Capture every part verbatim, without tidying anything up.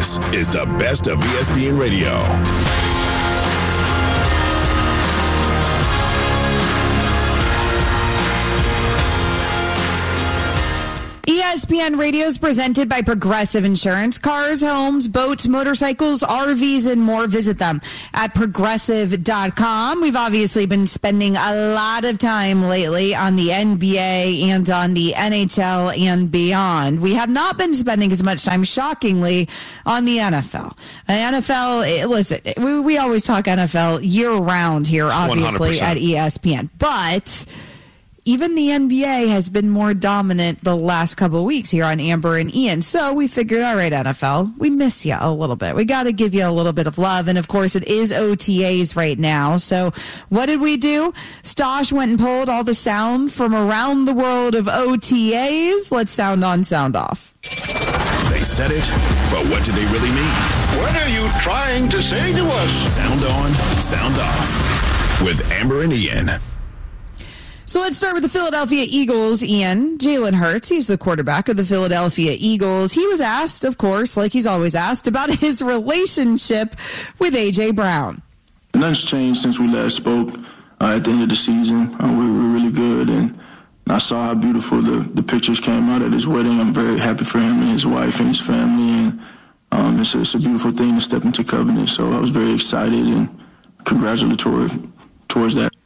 This is the best of E S P N Radio. E S P N Radio is presented by Progressive Insurance. Cars, homes, boats, motorcycles, R Vs, and more. Visit them at progressive dot com. We've obviously been spending a lot of time lately on the N B A and on the N H L and beyond. We have not been spending as much time, shockingly, on the N F L. The N F L, listen, we, we always talk N F L year-round here, obviously, one hundred percent at E S P N. But even the N B A has been more dominant the last couple of weeks here on Amber and Ian. So we figured, all right, N F L, we miss you a little bit. We got to give you a little bit of love. And, of course, it is O T As right now. So what did we do? Stosh went and pulled all the sound from around the world of O T As. Let's sound on, sound off. They said it, but what do they really mean? What are you trying to say to us? Sound on, sound off with Amber and Ian. So let's start with the Philadelphia Eagles, Ian. Jalen Hurts, he's the quarterback of the Philadelphia Eagles. He was asked, of course, like he's always asked, about his relationship with A J. Brown. Nothing's changed since we last spoke uh, at the end of the season. Uh, we were really good, and I saw how beautiful the, the pictures came out at his wedding. I'm very happy for him and his wife and his family, and um, it's, a, it's a beautiful thing to step into covenant. So I was very excited and congratulatory towards that.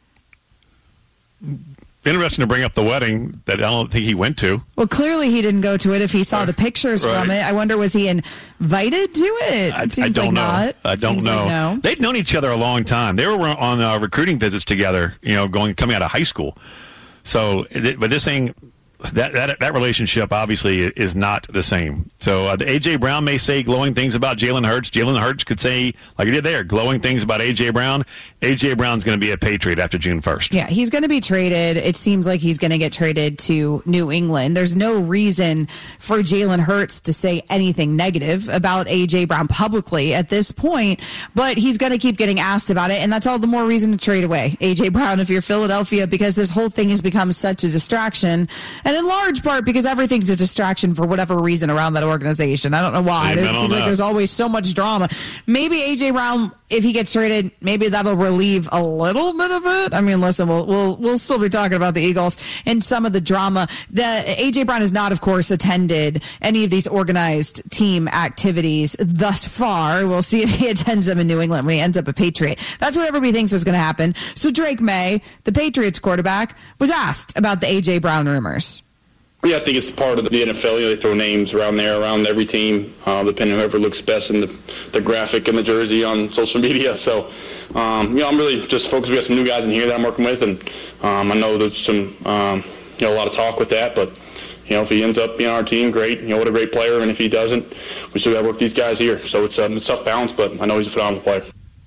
Interesting to bring up the wedding that I don't think he went to. Well, clearly he didn't go to it if he saw right. the pictures right. from it. I wonder, was he invited to it? I, it seems I don't like know. Not. I don't seems know. Like no. They'd known each other a long time. They were on uh, recruiting visits together, you know, going coming out of high school. So, but this thing, that that, that relationship obviously is not the same. So uh, A J. Brown may say glowing things about Jalen Hurts. Jalen Hurts could say, like he did there, glowing things about A J. Brown. A J. Brown's going to be a Patriot after June first. Yeah, he's going to be traded. It seems like he's going to get traded to New England. There's no reason for Jalen Hurts to say anything negative about A J. Brown publicly at this point, but he's going to keep getting asked about it, and that's all the more reason to trade away A J. Brown if you're Philadelphia, because this whole thing has become such a distraction, and in large part because everything's a distraction for whatever reason around that organization. I don't know why. Amen It seems on like that. there's always so much drama. Maybe A J. Brown, if he gets traded, maybe that'll relieve a little bit of it. I mean, listen, we'll we'll we'll still be talking about the Eagles and some of the drama. The A J. Brown has not, of course, attended any of these organized team activities thus far. We'll see if he attends them in New England when he ends up a Patriot. That's what everybody thinks is going to happen. So Drake May, the Patriots quarterback, was asked about the A J. Brown rumors. Yeah, I think it's part of the N F L. You know, they throw names around there, around every team, uh, depending on whoever looks best in the, the graphic and the jersey on social media. So, um, you know, I'm really just focused. We got some new guys in here that I'm working with, and um, I know there's some, um, you know, a lot of talk with that. But, you know, if he ends up being on our team, great. You know, what a great player. And if he doesn't, we still got to work these guys here. So it's, um, it's tough balance, but I know he's a phenomenal player.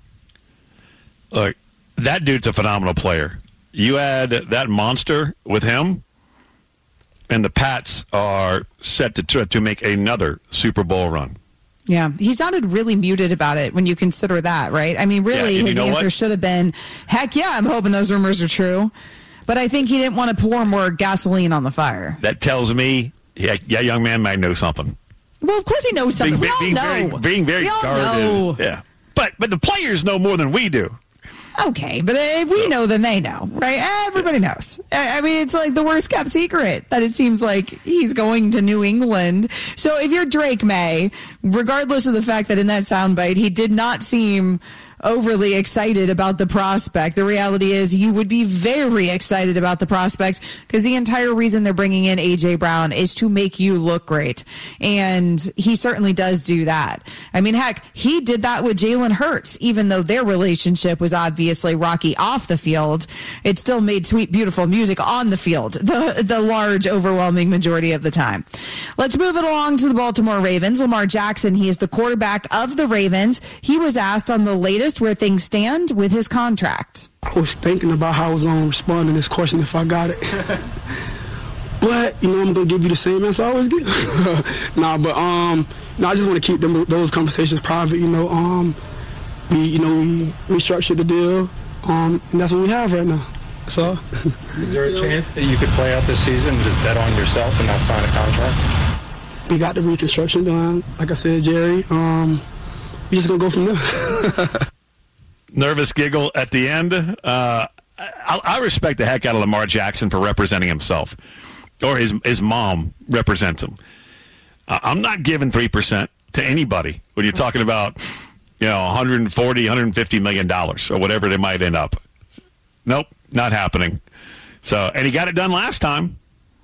Look, that dude's a phenomenal player. You add that monster with him, and the Pats are set to try to make another Super Bowl run. Yeah, he sounded really muted about it when you consider that, right? I mean, really, Yeah, his you know answer what? should have been, heck yeah, I'm hoping those rumors are true. But I think he didn't want to pour more gasoline on the fire. That tells me, yeah, yeah young man might know something. Well, of course he knows something. Being, we being all know. very, being very we all guarded. know. Yeah, but but the players know more than we do. Okay, but if we So- know, then they know, right? Everybody knows. I I mean, it's like the worst kept secret that it seems like he's going to New England. So if you're Drake May, regardless of the fact that in that soundbite he did not seem overly excited about the prospect, the reality is you would be very excited about the prospect because the entire reason they're bringing in A J. Brown is to make you look great. And he certainly does do that. I mean, heck, he did that with Jalen Hurts, even though their relationship was obviously rocky off the field. It still made sweet, beautiful music on the field, the, the large, overwhelming majority of the time. Let's move it along to the Baltimore Ravens. Lamar Jackson, he is the quarterback of the Ravens. He was asked on the latest where things stand with his contract. I was thinking about how I was going to respond to this question if I got it. But, you know, I'm going to give you the same answer I always give. nah, but, um, no, I just want to keep them, those conversations private, you know. Um, we, you know, we restructured the deal, um, and that's what we have right now. So. Is there a chance that you could play out this season and just bet on yourself and not sign a contract? we got the reconstruction done. Like I said, Jerry, um, we just gonna go from there. Nervous giggle at the end. Uh, I, I respect the heck out of Lamar Jackson for representing himself, or his his mom represents him. Uh, I'm not giving three percent to anybody when you're talking about, you know, one hundred forty, one hundred fifty million dollars or whatever they might end up. Nope, not happening. So, and he got it done last time.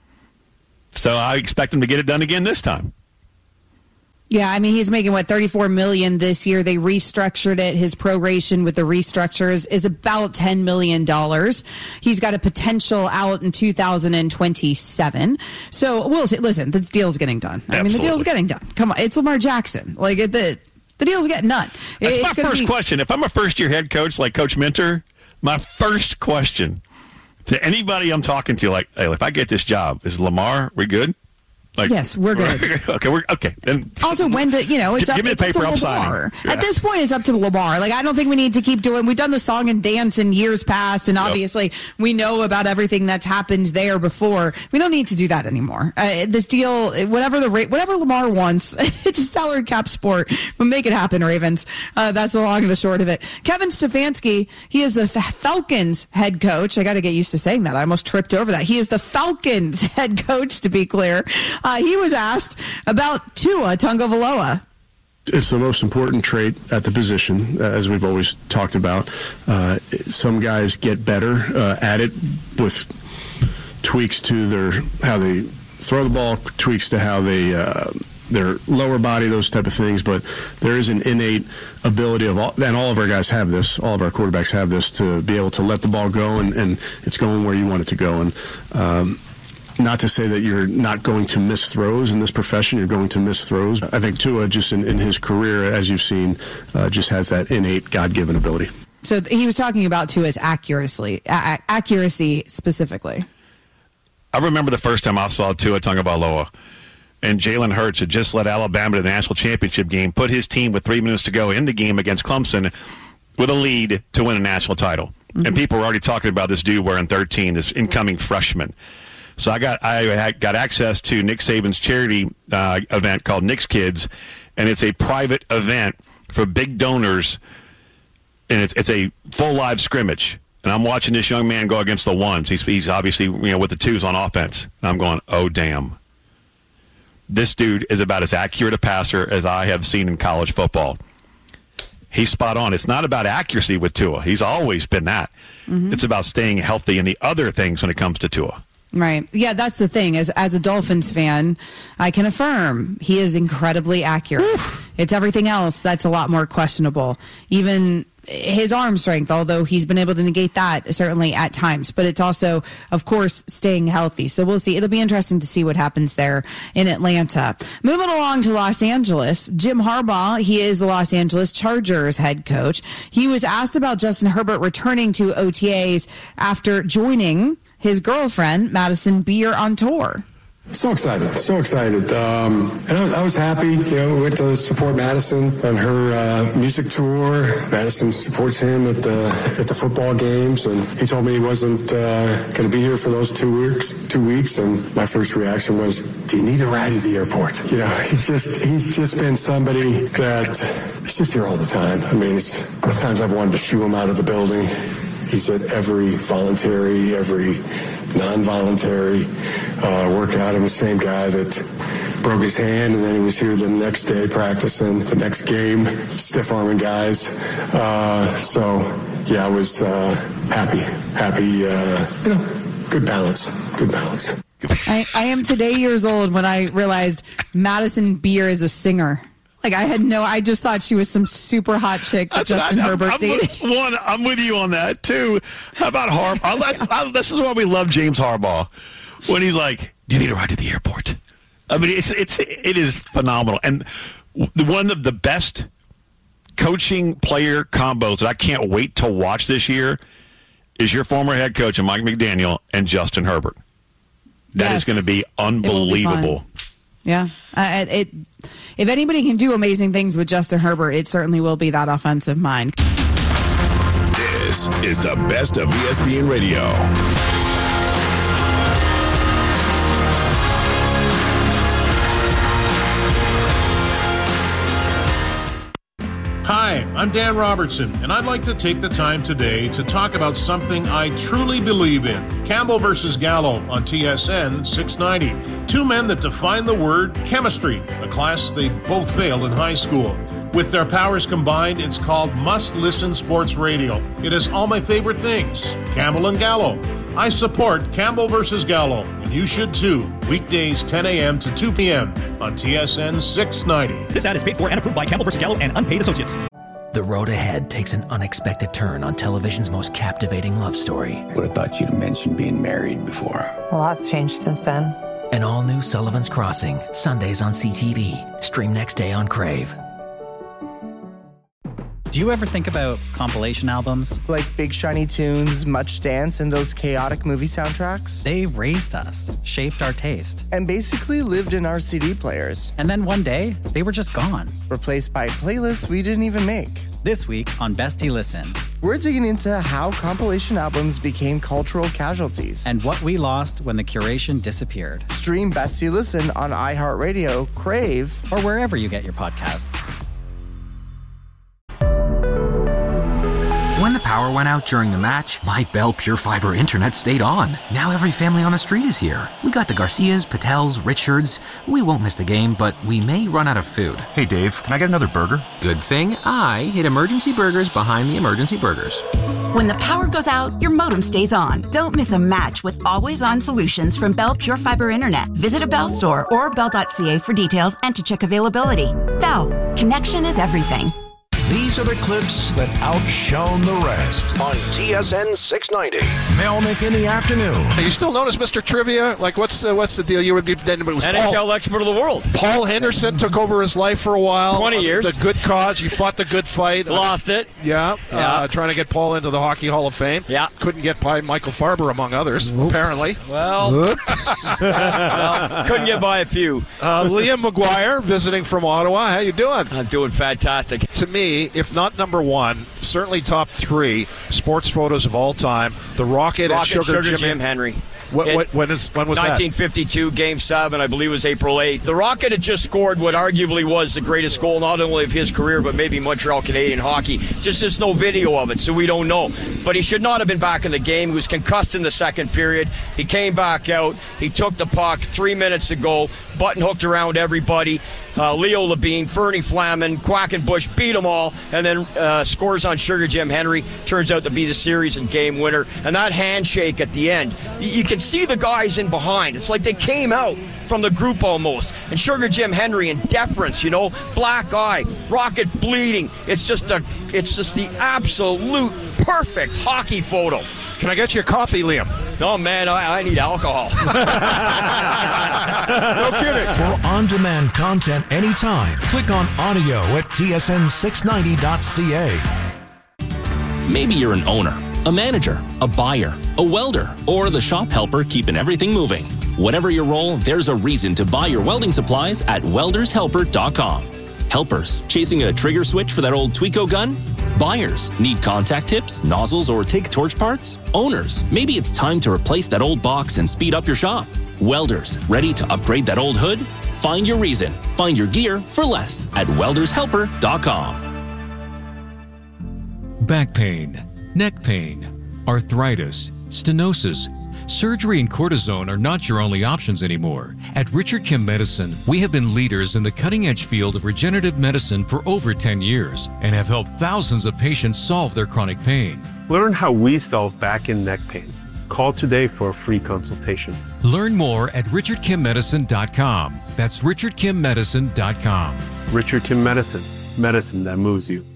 So I expect him to get it done again this time. Yeah, I mean, he's making, what, thirty-four million dollars this year. They restructured it. His proration with the restructures is about ten million dollars. He's got a potential out in two thousand twenty-seven. So we'll see. Listen, this deal's getting done. I Absolutely. mean, the deal's getting done. Come on. It's Lamar Jackson. Like, the, the deal's getting done. That's It's my first be- question. If I'm a first-year head coach like Coach Minter, my first question to anybody I'm talking to, like, hey, if I get this job, is Lamar, we good? Like, yes, we're good. okay, we're okay. Then also, when to, you know, it's give, up, give me it's the paper, up I'm to signing. Lamar. Yeah. At this point, it's up to Lamar. Like, I don't think we need to keep doing. We've done the song and dance in years past, and obviously yep. we know about everything that's happened there before. We don't need to do that anymore. Uh, this deal, whatever the rate, whatever Lamar wants, it's a salary cap sport. We'll make it happen, Ravens. Uh, that's the long and the short of it. Kevin Stefanski, he is the Falcons head coach. I got to get used to saying that. I almost tripped over that. He is the Falcons head coach, to be clear. Uh, he was asked about Tua Tagovailoa. It's the most important trait at the position, uh, as we've always talked about. Uh, some guys get better uh, at it with tweaks to their how they throw the ball, tweaks to how they uh, their lower body, those type of things. But there is an innate ability of all, and all of our guys have this. All of our quarterbacks have this, to be able to let the ball go, and, and it's going where you want it to go. And um, not to say that you're not going to miss throws in this profession. You're going to miss throws. I think Tua, just in, in his career, as you've seen, uh, just has that innate God-given ability. So he was talking about Tua's accuracy, a- accuracy specifically. I remember the first time I saw Tua Tagovailoa, and Jalen Hurts had just led Alabama to the national championship game, put his team with three minutes to go in the game against Clemson with a lead to win a national title. Mm-hmm. And people were already talking about this dude wearing thirteen, this incoming freshman. So I got I got access to Nick Saban's charity uh, event called Nick's Kids, and it's a private event for big donors, and it's it's a full live scrimmage. And I'm watching this young man go against the ones. He's he's obviously, you know, with the twos on offense. And I'm going, oh damn, this dude is about as accurate a passer as I have seen in college football. He's spot on. It's not about accuracy with Tua. He's always been that. Mm-hmm. It's about staying healthy and the other things when it comes to Tua. Right. Yeah, that's the thing. As as a Dolphins fan, I can affirm he is incredibly accurate. Whew. It's everything else that's a lot more questionable. Even his arm strength, although he's been able to negate that certainly at times. But it's also, of course, staying healthy. So we'll see. It'll be interesting to see what happens there in Atlanta. Moving along to Los Angeles, Jim Harbaugh, he is the Los Angeles Chargers head coach. He was asked about Justin Herbert returning to O T As after joining his girlfriend, Madison Beer, on tour. So excited, so excited. Um, and I was, I was happy, you know, we went to support Madison on her uh, music tour. Madison supports him at the at the football games, and he told me he wasn't uh, going to be here for those two weeks. Two weeks, and my first reaction was, "Do you need a ride to the airport?" You know, he's just he's just been somebody that he's just here all the time. I mean, it's, there's times I've wanted to shoo him out of the building. He's at every voluntary, every non-voluntary uh, workout. I'm the same guy that broke his hand, and then he was here the next day practicing, the next game, stiff-arming guys. Uh, so, yeah, I was uh, happy, happy, uh, you know, good balance, good balance. I, I am today years old when I realized Madison Beer is a singer. Like, I had no, I just thought she was some super hot chick that That's Justin I, Herbert I'm, dated. I'm, one, I'm with you on that, too. How about Harbaugh? This is why we love James Harbaugh. When he's like, do you need a ride to the airport? I mean, it's it's it is phenomenal. And one of the best coaching player combos that I can't wait to watch this year is your former head coach, Mike McDaniel, and Justin Herbert. That Yes. is going to be unbelievable. Yeah. Uh, it, if anybody can do amazing things with Justin Herbert, it certainly will be that offensive mind. This is the best of E S P N Radio. Hi, I'm Dan Robertson, and I'd like to take the time today to talk about something I truly believe in. Campbell versus Gallo on T S N six ninety. Two men that define the word chemistry, a class they both failed in high school. With their powers combined, it's called Must Listen Sports Radio. It has all my favorite things. Campbell and Gallo. I support Campbell versus Gallo, and you should too. Weekdays ten a.m. to two p.m. on T S N six ninety. This ad is paid for and approved by Campbell versus Gallo and Unpaid Associates. The road ahead takes an unexpected turn on television's most captivating love story. Would have thought you'd have mentioned being married before. A lot's changed since then. An all-new Sullivan's Crossing, Sundays on C T V. Stream next day on Crave. Do you ever think about compilation albums? Like Big Shiny Tunes, Much Dance, and those chaotic movie soundtracks? They raised us, shaped our taste. And basically lived in our C D players. And then one day, they were just gone. Replaced by playlists we didn't even make. This week on Bestie Listen, we're digging into how compilation albums became cultural casualties. And what we lost when the curation disappeared. Stream Bestie Listen on iHeartRadio, Crave, or wherever you get your podcasts. When the power went out during the match, my Bell Pure Fiber internet stayed on. Now every family on the street is here. We got the Garcias, Patels, Richards. We won't miss the game, but we may run out of food. Hey Dave, can I get another burger? Good thing I hid Emergency Burgers behind the Emergency Burgers. When the power goes out, your modem stays on. Don't miss a match with always-on solutions from Bell Pure Fiber Internet. Visit a Bell store or bell dot c a for details and to check availability. Bell, connection is everything. These are the clips that outshone the rest on T S N six ninety. Melnick in the afternoon. Are you still known as Mister Trivia? Like, what's uh, what's the deal? You were then, but it was N H L Paul, expert of the world. Paul Henderson took over his life for a while. Twenty years. The good cause. You fought the good fight. Lost it. Yeah. yeah. Uh, trying to get Paul into the Hockey Hall of Fame. Yeah. Couldn't get by Michael Farber, among others, Oops. apparently. Well, well, couldn't get by a few. Uh, Liam McGuire, visiting from Ottawa. How you doing? I'm doing fantastic. To me, if not number one, certainly top three sports photos of all time. The Rocket, Rocket and Sugar, Sugar Jim, Jim Henry. What, what, when, is, when was nineteen fifty-two, that? Game seven, I believe it was April eighth. The Rocket had just scored what arguably was the greatest goal, not only of his career, but maybe Montreal Canadian hockey. Just there's no video of it, so we don't know. But he should not have been back in the game. He was concussed in the second period. He came back out. He took the puck three minutes to go, button hooked around everybody. Uh, Leo Labine, Fernie Flaman, Quackenbush beat them all, and then uh, scores on Sugar Jim Henry. Turns out to be the series and game winner. And that handshake at the end, you, you can see the guys in behind. It's like they came out from the group almost. And Sugar Jim Henry in deference, you know, black eye, Rocket bleeding. It's just a, it's just the absolute perfect hockey photo. Can I get you a coffee, Liam? No, man, I, I need alcohol. No kidding. For on-demand content anytime, click on audio at T S N six ninety dot c a. Maybe you're an owner, a manager, a buyer, a welder, or the shop helper keeping everything moving. Whatever your role, there's a reason to buy your welding supplies at welders helper dot com. Helpers, chasing a trigger switch for that old Tweco gun? Buyers, need contact tips, nozzles, or TIG torch parts? Owners, maybe it's time to replace that old box and speed up your shop. Welders, ready to upgrade that old hood? Find your reason. Find your gear for less at welders helper dot com. Back pain, neck pain, arthritis, stenosis. Surgery and cortisone are not your only options anymore. At Richard Kim Medicine, we have been leaders in the cutting-edge field of regenerative medicine for over ten years and have helped thousands of patients solve their chronic pain. Learn how we solve back and neck pain. Call today for a free consultation. Learn more at richard kim medicine dot com. That's richard kim medicine dot com. Richard Kim Medicine, medicine that moves you.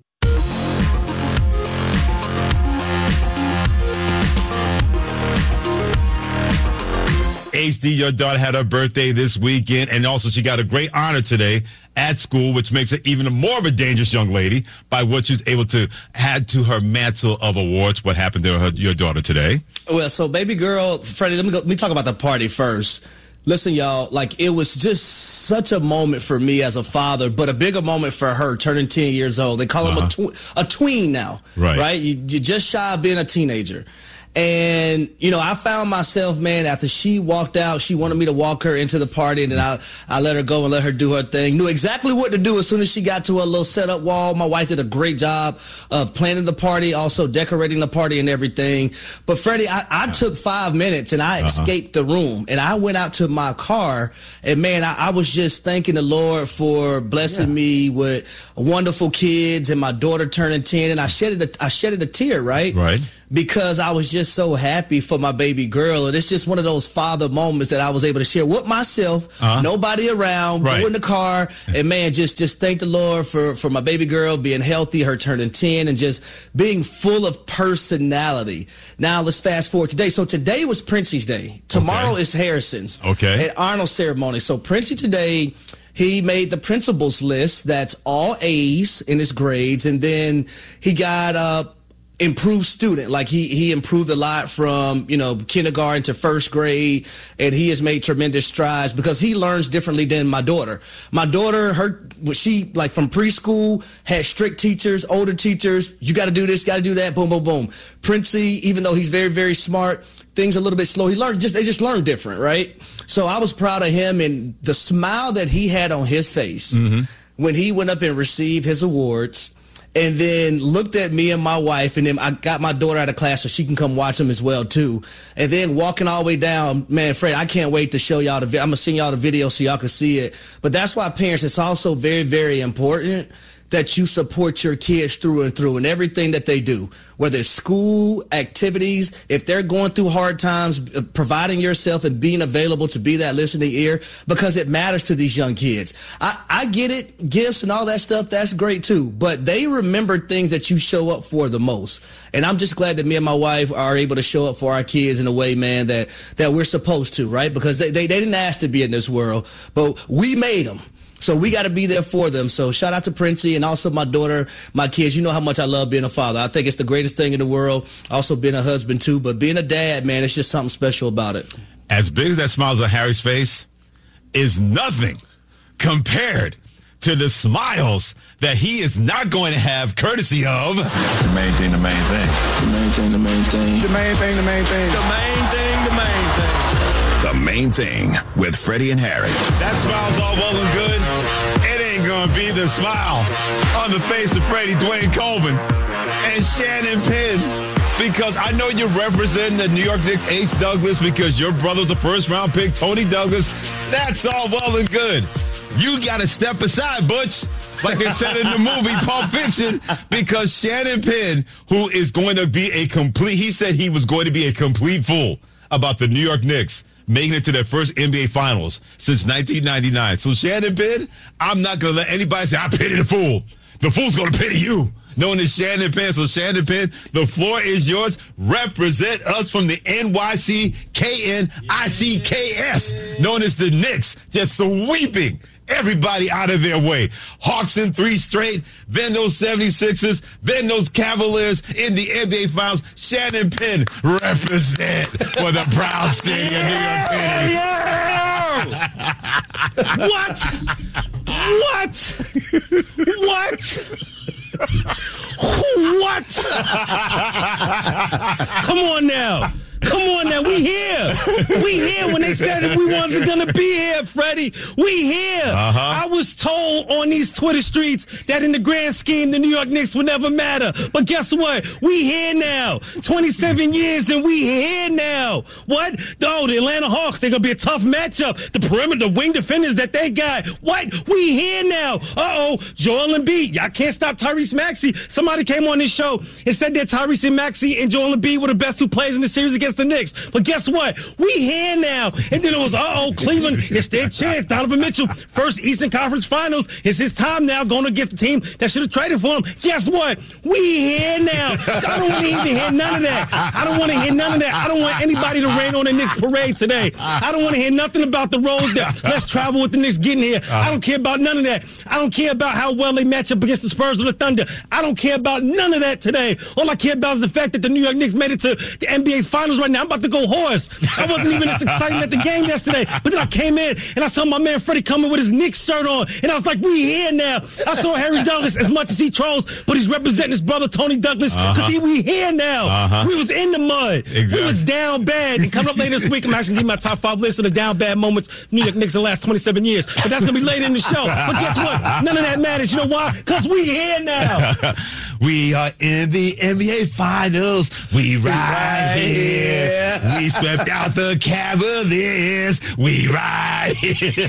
H D, your daughter had her birthday this weekend, and also she got a great honor today at school, which makes her even more of a dangerous young lady by what she's able to add to her mantle of awards. What happened to her, your daughter today? Well, so baby girl, Freddie, let me go, let me talk about the party first. Listen, y'all, like it was just such a moment for me as a father, but a bigger moment for her turning ten years old. They call uh-huh. him a, tw- a tween now, right? Right? You, you're just shy of being a teenager. And, you know, I found myself, man, after she walked out, she wanted me to walk her into the party, and then I, I let her go and let her do her thing. Knew exactly what to do as soon as she got to her little setup wall. My wife did a great job of planning the party, also decorating the party and everything. But, Freddie, I, I took five minutes, and I uh-huh. escaped the room. And I went out to my car, and, man, I, I was just thanking the Lord for blessing yeah. me with wonderful kids and my daughter turning ten. And I shedded a, I shedded a tear, right? Right. Because I was just so happy for my baby girl. And it's just one of those father moments that I was able to share with myself, uh-huh. nobody around, right. go in the car, and, man, just just thank the Lord for, for my baby girl being healthy, her turning ten, and just being full of personality. Now, let's fast forward today. So today was Princey's Day. Tomorrow okay. is Harrison's. Okay. And Arnold's ceremony. So Princey today, he made the principal's list. That's all A's in his grades. And then he got uh improved student. Like he he improved a lot from, you know, kindergarten to first grade, and he has made tremendous strides because he learns differently than my daughter. My daughter, her she like from preschool had strict teachers, older teachers. You got to do this, got to do that. Boom, boom, boom. Princey, even though he's very, very smart, things a little bit slow. He learned just they just learn different, right? So I was proud of him and the smile that he had on his face mm-hmm. when he went up and received his awards. And then looked at me and my wife, and then I got my daughter out of class so she can come watch them as well, too. And then walking all the way down, man, Fred, I can't wait to show y'all the video. I'm going to send y'all the video so y'all can see it. But that's why, parents, it's also very, very important that you support your kids through and through in everything that they do, whether it's school, activities, if they're going through hard times, providing yourself and being available to be that listening ear, because it matters to these young kids. I, I get it, gifts and all that stuff, that's great too, but they remember things that you show up for the most. And I'm just glad that me and my wife are able to show up for our kids in a way, man, that, that we're supposed to, right? Because they, they, they didn't ask to be in this world, but we made them. So we got to be there for them. So shout out to Princey and also my daughter, my kids. You know how much I love being a father. I think it's the greatest thing in the world. Also being a husband, too. But being a dad, man, it's just something special about it. As big as that smile's on Harry's face is nothing compared to the smiles that he is not going to have courtesy of. The main thing, the main thing. The main thing, the main thing. The main thing, the main thing. The main thing, the main thing. The Main Thing with Freddie and Harry. That smile's all well and good. It ain't going to be the smile on the face of Freddie Dwayne Coleman and Shannon Penn. Because I know you're representing the New York Knicks' Ace Douglas because your brother's a first-round pick, Tony Douglas. That's all well and good. You got to step aside, Butch, like they said in the movie Pulp Fiction, because Shannon Penn, who is going to be a complete, he said he was going to be a complete fool about the New York Knicks making it to their first N B A Finals since nineteen ninety-nine. So Shannon Penn, I'm not going to let anybody say, I pity the fool. The fool's going to pity you. Known as Shannon Penn. So Shannon Penn, the floor is yours. Represent us from the N Y C K N I C K S, known as the Knicks, just sweeping everybody out of their way. Hawks in three straight, then those seventy-sixers, then those Cavaliers in the N B A Finals. Shannon Penn represent for the proud city of New York City. Yeah! What? What? What? What? Come on now. Come on now, we here. We here when they said that we wasn't going to be here, Freddie. We here. Uh-huh. I was told on these Twitter streets that in the grand scheme, the New York Knicks would never matter. But guess what? We here now. twenty-seven years and we here now. What? Oh, the Atlanta Hawks, they're going to be a tough matchup. The perimeter wing defenders that they got. What? We here now. Uh-oh, Joel Embiid. Y'all can't stop Tyrese Maxey. Somebody came on this show and said that Tyrese and Maxey and Joel Embiid were the best two players in the series against the Knicks. But guess what? We here now. And then it was, uh-oh, Cleveland, it's their chance. Donovan Mitchell, first Eastern Conference Finals. It's his time now going against the team that should have traded for him. Guess what? We here now. So I don't want to even hear none of that. I don't want to hear none of that. I don't want anybody to rain on the Knicks parade today. I don't want to hear nothing about the road that let's travel with the Knicks getting here. I don't care about none of that. I don't care about how well they match up against the Spurs or the Thunder. I don't care about none of that today. All I care about is the fact that the New York Knicks made it to the N B A Finals right now. I'm about to go hoarse. I wasn't even as excited at the game yesterday. But then I came in and I saw my man Freddie coming with his Knicks shirt on. And I was like, we here now. I saw Harry Douglas as much as he trolls, but he's representing his brother Tony Douglas because uh-huh. we here now. Uh-huh. We was in the mud. Exactly. We was down bad. And coming up later this week, I'm actually going to give my top five list of the down bad moments New York Knicks in the last twenty-seven years. But that's going to be later in the show. But guess what? None of that matters. You know why? Because we here now. We are in the N B A Finals. We right here. We swept out the Cavaliers. We right here.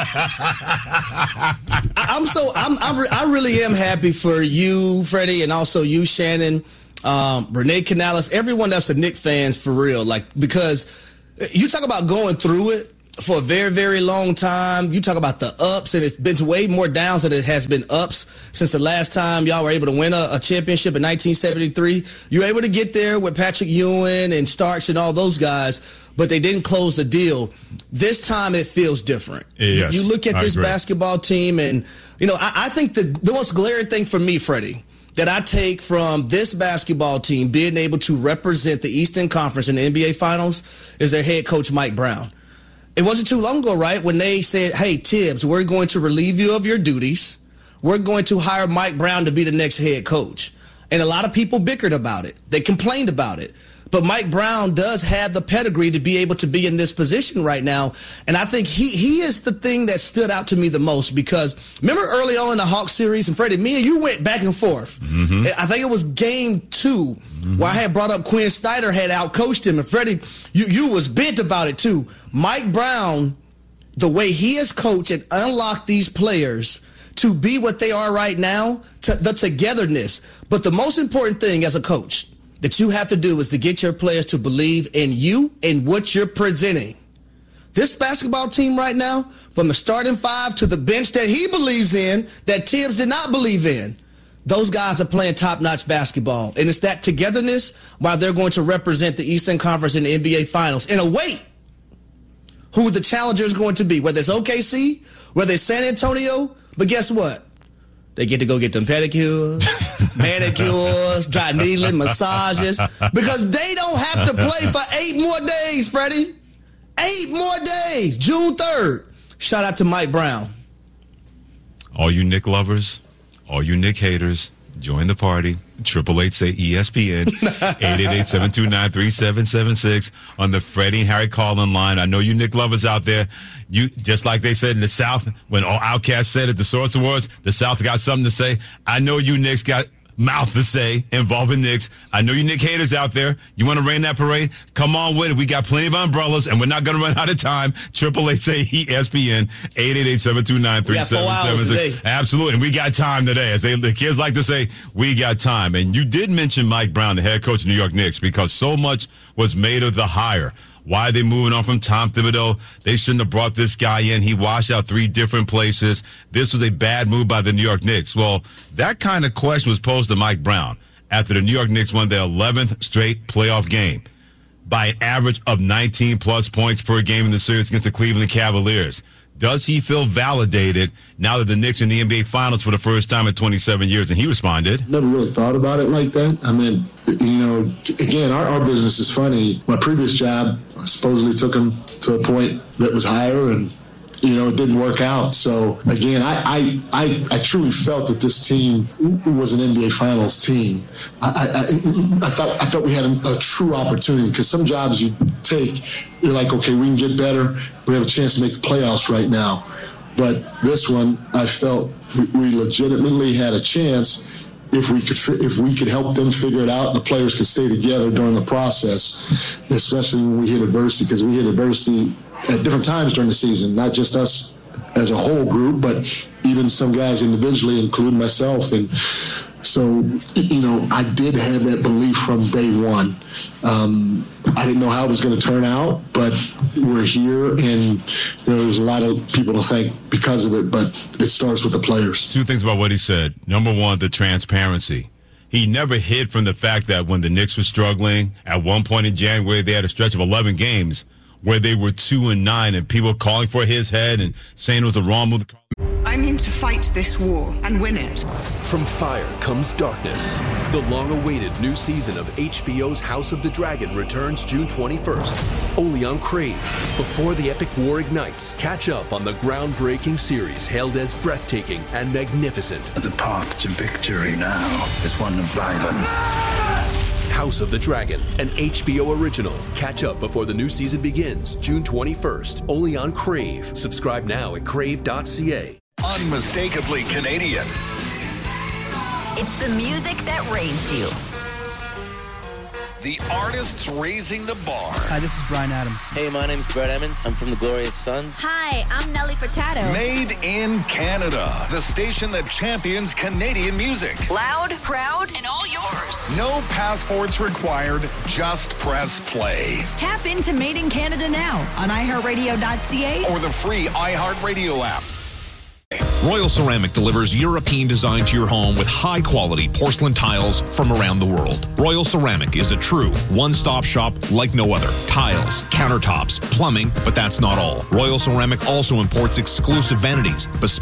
I'm so I'm, I'm I really am happy for you, Freddie, and also you, Shannon, um, Renee Canales, everyone that's a Knicks fans for real. Like, because you talk about going through it for a very, very long time. You talk about the ups, and it's been way more downs than it has been ups since the last time y'all were able to win a, a championship in nineteen seventy-three. You were able to get there with Patrick Ewing and Starks and all those guys, but they didn't close the deal. This time it feels different. Yes, you look at I this agree. basketball team, and, you know, I, I think the, the most glaring thing for me, Freddie, that I take from this basketball team being able to represent the Eastern Conference in the N B A Finals is their head coach, Mike Brown. It wasn't too long ago, right, when they said, hey, Tibbs, we're going to relieve you of your duties. We're going to hire Mike Brown to be the next head coach. And a lot of people bickered about it. They complained about it. But Mike Brown does have the pedigree to be able to be in this position right now. And I think he he is the thing that stood out to me the most, because remember early on in the Hawks series, and Freddie, me and you went back and forth. Mm-hmm. I think it was game two mm-hmm. where I had brought up Quinn Snyder had outcoached him. And Freddie, you, you was bent about it too. Mike Brown, the way he has coached and unlocked these players to be what they are right now, to, the togetherness. But the most important thing as a coach that you have to do is to get your players to believe in you and what you're presenting. This basketball team right now, from the starting five to the bench that he believes in, that Tibbs did not believe in, those guys are playing top-notch basketball. And it's that togetherness while they're going to represent the Eastern Conference in the N B A Finals. In a way, who the challenger is going to be, whether it's O K C, whether it's San Antonio. But guess what? They get to go get them pedicures, manicures, dry needling, massages, because they don't have to play for eight more days, Freddie. Eight more days. June third. Shout out to Mike Brown. All you Nick lovers, all you Nick haters, join the party. Triple eight say E S P N, eight eight eight, seven two nine, three seven seven six on the Freddie and Harry call-in line. I know you Nick lovers out there. You just like they said in the South, when all Outkast said at the Source Awards, the South got something to say. I know you Knicks got mouth to say involving Knicks. I know you Nick haters out there. You want to rain that parade? Come on with it. We got plenty of umbrellas, and we're not going to run out of time. Triple eight say E S P N, eight eight eight, seven two nine, three seven seven six. Absolutely, and we got time today. As they, the kids like to say, we got time. And you did mention Mike Brown, the head coach of New York Knicks, because so much was made of the hire. Why are they moving on from Tom Thibodeau? They shouldn't have brought this guy in. He washed out three different places. This was a bad move by the New York Knicks. Well, that kind of question was posed to Mike Brown after the New York Knicks won their eleventh straight playoff game by an average of nineteen plus points per game in the series against the Cleveland Cavaliers. Does he feel validated now that the Knicks are in the N B A Finals for the first time in twenty-seven years? And he responded, never really thought about it like that. I mean, you know, again, our, our business is funny. My previous job, I supposedly took him to a point that was higher, and, you know, it didn't work out. So, again, I I, I, I truly felt that this team was an N B A Finals team. I, I, I thought I thought we had a, a true opportunity, because some jobs you take, you're like, okay, we can get better. We have a chance to make the playoffs right now. But this one, I felt we legitimately had a chance if we could if we could help them figure it out, and the players could stay together during the process, especially when we hit adversity, because we hit adversity at different times during the season, not just us as a whole group, but even some guys individually, including myself. And so, you know, I did have that belief from day one. Um, I didn't know how it was going to turn out, but we're here, and you know, there's a lot of people to thank because of it, but it starts with the players. Two things about what he said. Number one, the transparency. He never hid from the fact that when the Knicks were struggling, at one point in January, they had a stretch of eleven games where they were two and nine, and people calling for his head and saying it was the wrong move. I mean to fight this war and win it. From fire comes darkness. The long-awaited new season of H B O's House of the Dragon returns June twenty-first, only on Crave. Before the epic war ignites, catch up on the groundbreaking series hailed as breathtaking and magnificent. The path to victory now is one of violence. House of the Dragon, an H B O original. Catch up before the new season begins June twenty-first, only on Crave. Subscribe now at crave dot c a. Unmistakably Canadian. It's the music that raised you. The artists raising the bar. Hi, this is Bryan Adams. Hey, my name's Brett Emmons. I'm from the Glorious Sons. Hi, I'm Nelly Furtado. Made in Canada. The station that champions Canadian music. Loud, proud, and all yours. No passports required. Just press play. Tap into Made in Canada now on i heart radio dot c a or the free iHeartRadio app. Royal Ceramic delivers European design to your home with high-quality porcelain tiles from around the world. Royal Ceramic is a true one-stop shop like no other. Tiles, countertops, plumbing, but that's not all. Royal Ceramic also imports exclusive vanities, bespoke